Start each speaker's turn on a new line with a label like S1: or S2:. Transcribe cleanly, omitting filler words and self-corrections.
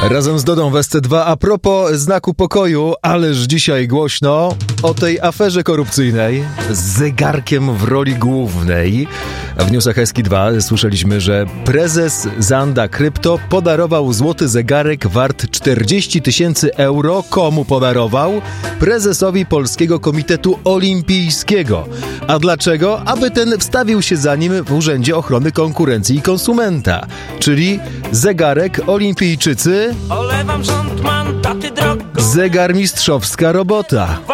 S1: Razem z Dodą w SC2. A propos znaku pokoju, ależ dzisiaj głośno o tej aferze korupcyjnej z zegarkiem w roli głównej. W newsach SK2 słyszeliśmy, że prezes Zanda Krypto podarował złoty zegarek wart 40 000 euro. Komu podarował? Prezesowi Polskiego Komitetu Olimpijskiego. A dlaczego? Aby ten wstawił się za nim w Urzędzie Ochrony Konkurencji i Konsumenta. Czyli zegarek olimpijczycy,
S2: olewam rząd, mandaty drogo.
S1: zegarmistrzowska robota.